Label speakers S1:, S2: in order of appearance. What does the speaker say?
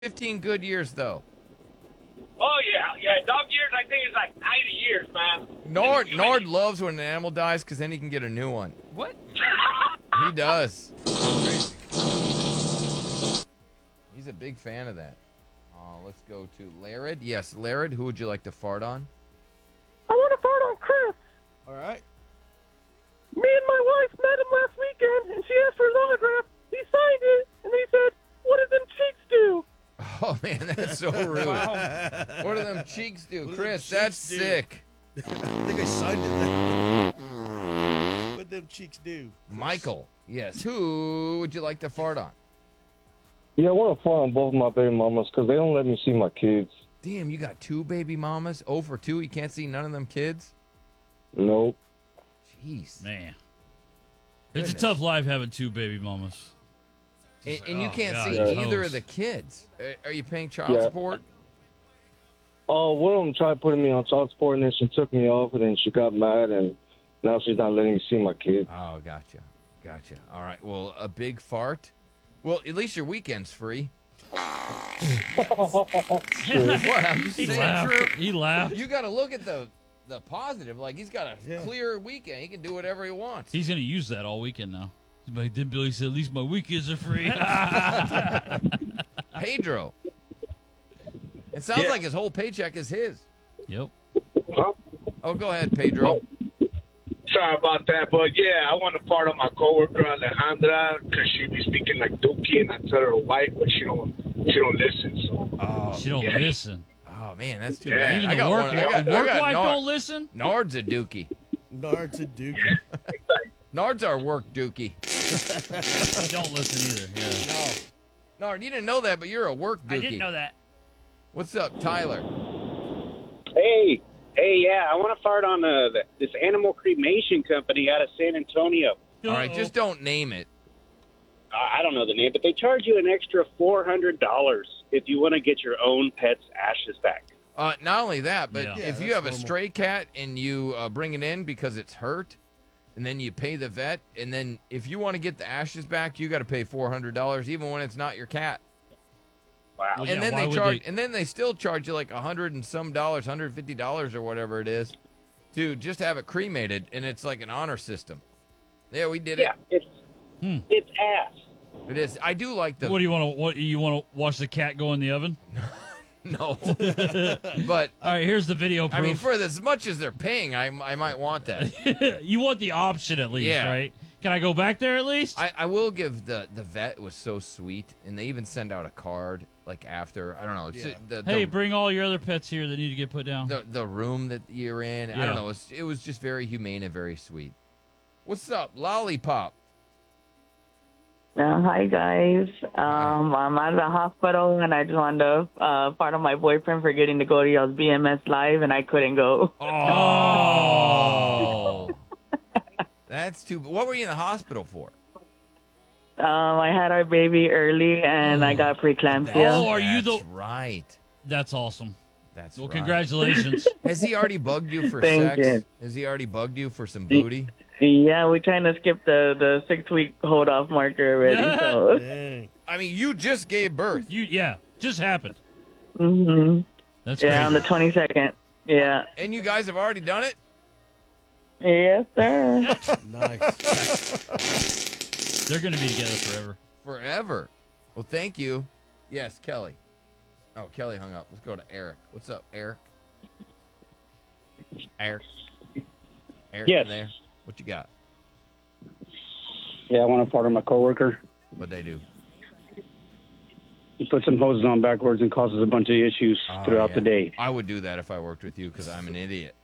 S1: 15 good years, though.
S2: Oh, yeah. Dog years, I think, is like 90 years, man.
S1: Nord loves when an animal dies because then he can get a new one.
S3: What?
S1: He does. He's a big fan of that. Let's go to Larid. Yes, Larid, who would you like to fart on?
S4: I want to fart on Chris.
S1: All right.
S4: Me and my wife met him last weekend, and she asked for his autograph. He signed it, and he said, "What do them cheeks do?"
S1: Oh, man, that's so rude. What do them cheeks do? Chris, that's sick.
S5: I think I signed it there. What them cheeks do?
S1: Michael, yes. Who would you like to fart on?
S6: Yeah, I want to fart on both of my baby mamas because they don't let me see my kids.
S1: Damn, you got 2 baby mamas? 0 for 2? You can't see none of them kids?
S6: Nope.
S1: Jeez.
S3: Man. It's a tough life having 2 baby mamas.
S1: And you can't
S3: God,
S1: see
S3: it's
S1: either
S3: toast.
S1: of the kids. Are you paying child support?
S6: Oh, one of them tried putting me on child support, and then she took me off, and then she got mad, and now she's not letting me see my kids.
S1: Oh, gotcha. All right. Well, a big fart. Well, at least your weekend's free. What? I'm just
S3: He
S1: saying.
S3: laughed. He laughed.
S1: You got to look at the positive. Like, he's got a clear weekend. He can do whatever he wants.
S3: He's going to use that all weekend now. But then Billy said, at least my weekends are free.
S1: Pedro. It sounds like his whole paycheck is his.
S3: Yep.
S1: Oh, go ahead, Pedro.
S2: Sorry about that, but yeah, I want to part of my coworker Alejandra because she be speaking like Dookie, and I tell her white, but she don't listen. So
S3: She don't listen.
S1: Oh, man, that's too
S2: Yeah.
S1: bad.
S3: Even
S1: I
S3: the
S1: got
S3: work,
S1: one. I got
S3: wife
S1: Nard.
S3: don't listen?
S1: Nard's a dookie.
S5: Nard's a Duke.
S1: Nard's our work dookie.
S3: She don't listen either. Yeah.
S1: No. Nard, you didn't know that, but you're a work dookie.
S3: I didn't know that.
S1: What's up, Tyler?
S7: Hey, yeah, I want to fart on this animal cremation company out of San Antonio.
S1: All right, just don't name it.
S7: I don't know the name, but they charge you an extra $400 if you want to get your own pet's ashes back.
S1: Not only that, but
S3: Yeah.
S1: if
S5: Yeah,
S1: you have
S5: that's
S1: a
S5: normal.
S1: stray cat and you bring it in because it's hurt, and then you pay the vet, and then if you want to get the ashes back, you got to pay $400, even when it's not your cat.
S7: Wow.
S3: Well,
S1: And
S3: yeah,
S1: then
S3: why
S1: they
S3: would
S1: charge,
S3: they-
S1: and then they still charge you like $100 and some dollars, $150 or whatever it is, to just have it cremated, and it's like an honor system. Yeah, we did
S7: Yeah,
S1: it.
S7: it's ass.
S1: It is. I do like the
S3: What do you want to? What you want to watch the cat go in the oven?
S1: no, but
S3: All right, here's the video proof.
S1: I mean, for as much as they're paying, I might want that.
S3: you want the option at least,
S1: Yeah.
S3: right? Can I go back there at least?
S1: I will give the vet was so sweet, and they even send out a card like after. I don't know. It's
S5: Yeah.
S3: Hey, bring all your other pets here that need to get put down.
S1: the room that you're in. I
S3: Yeah.
S1: don't know. It was just very humane and very sweet. What's up, Lollipop?
S8: Hi guys. I'm out of the hospital and I just wanted to pardon my boyfriend for getting to go to y'all's BMS live and I couldn't go.
S1: Oh, that's too. What were you in the hospital for?
S8: I had our baby early and I got preeclampsia.
S3: Oh, are you
S1: That's
S3: the?
S1: right?
S3: That's awesome.
S1: That's
S3: Well,
S1: right.
S3: congratulations.
S1: Has he already bugged you for
S8: Thank
S1: sex?
S8: you.
S1: Has he already bugged you for some booty?
S8: Yeah, we're trying to skip the 6-week hold off marker already. So.
S5: Dang.
S1: I mean, you just gave birth.
S3: Just happened.
S8: Mhm.
S3: That's
S8: Yeah, on
S3: great.
S8: the 22nd. Yeah.
S1: And you guys have already done it?
S8: Yes, sir.
S5: Nice.
S3: They're gonna be together forever.
S1: Forever. Well, thank you. Yes, Kelly. Oh, Kelly hung up. Let's go to Eric. What's up, Eric? Eric? Eric,
S7: Yes.
S1: you there? What you got?
S7: Yeah, I want to fart on my coworker.
S1: What'd they do?
S7: He puts some hoses on backwards and causes a bunch of issues
S1: Oh,
S7: throughout
S1: yeah.
S7: the day.
S1: I would do that if I worked with you because I'm an idiot.